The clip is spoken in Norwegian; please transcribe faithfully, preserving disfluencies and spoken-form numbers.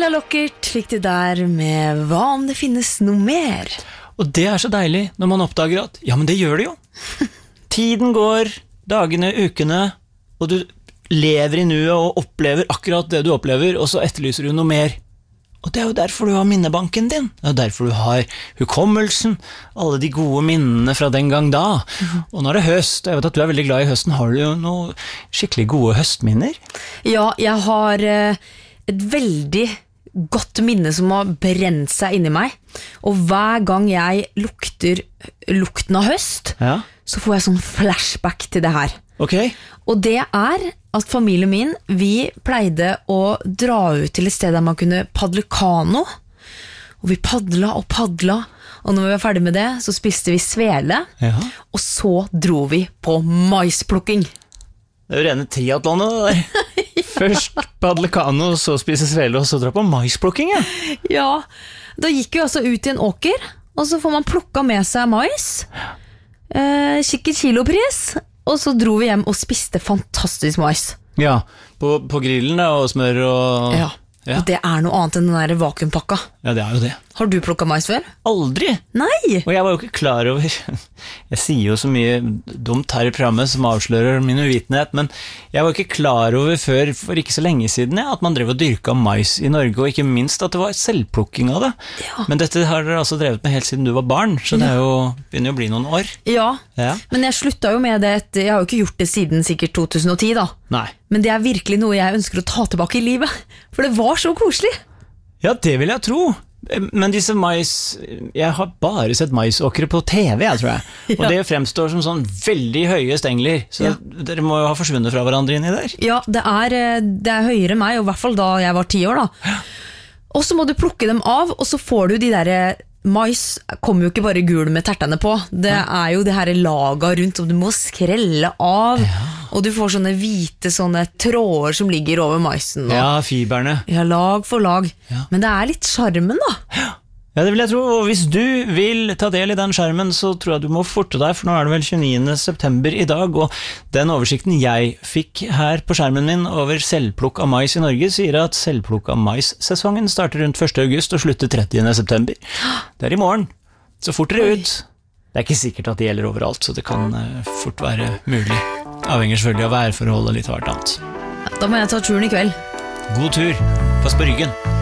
Ella Lockert fikk det der med hva om det finnes noe mer? Og det er så deilig når man oppdager at, ja, men det gjør det jo. Tiden går, dagene, ukene, og du lever i nuet og opplever akkurat det du opplever, og så etterlyser du noe mer. Og det er jo derfor du har minnebanken din. Det er derfor du har hukommelsen, alle de gode minnene fra den gang da. Mm-hmm. Og nå er det høst, jeg vet at du er veldig glad i høsten. Har du jo noen skikkelig gode høstminner? Ja, jeg har eh, et veldig godt minne som har brent seg inni meg. Og hver gang jeg lukter lukten av høst, ja. Så får jeg sånn flashback til det her. Okay. Og det er at familien min, vi pleide å dra ut til et sted der man kunne padle kano. Og vi padla og padla, og når vi var ferdig med det, så spiste vi svele, ja. Og så dro vi på maisplukking. Det er jo rene triatlonet det der. Ja. Først padle kano, så spise svele, og så dra på maisplukking, ja. Ja, da gikk vi altså ut i en åker, og så får man plukka med seg mais, eh, kikke kilopris, og så dro vi hjem og spiste fantastisk mais. Ja, på, på grillen da, og smør og... Ja. Ja. Og det er noe annet enn den der vakuumpakka. Ja, det er jo det. Har du plukket mais før? Aldri. Nei. Og jeg var jo ikke klar over, jeg sier jo så mye dumt her i programmet som avslører min uvitenhet, men jeg var ikke klar over før, for ikke så lenge siden, ja, at man drev og dyrka mais i Norge, og ikke minst at det var selvplukking av det. Ja. Men dette har dere altså drevet med helt siden du var barn, så det er jo, begynner jo å bli noen år. Ja, ja. Men jeg sluttet jo med det, jeg har jo ikke gjort det siden sikkert to tusen og ti da. Nei. Men det er virkelig noe jeg ønsker å ta tilbake i livet, for det var så koselig. Ja, det vil jeg tro. Men disse mais, jeg har bare sett maisåkre på T V, jeg tror jeg. Ja. Og det fremstår som sånn veldig høye stengler, så ja. Dere må jo ha forsvunnet fra hverandre inni der. Ja, det er, det er høyere enn meg, og i hvert fall da jeg var ti år da. Ja. Og så må du plukke dem av, og så får du de der... Mais kommer jo ikke bare gul med tertene på. Det er jo det her laga rundt som du må skrelle av, ja. Og du får sånne hvite sånne tråder som ligger over maisen. Og, ja, fiberne. Ja, lag for lag. Ja. Men det er litt charmen da. Ja. Ja, det vil jeg tro, og hvis du vil ta del i den skjermen, så tror jeg du må forte deg, for nå er det vel tjueniende september i dag, og den oversikten jeg fikk her på skjermen min over selvplukk av mais i Norge, sier at selvplukk av mais-sesongen starter rundt første august og slutter trettiende september. Det er i morgen, så fort dere ut. Det er ikke sikkert at det gjelder overalt, så det kan fort være mulig. Avhenger selvfølgelig av værforholdet litt hvert annet. Da må jeg ta turen i kveld. God tur, pass på ryggen.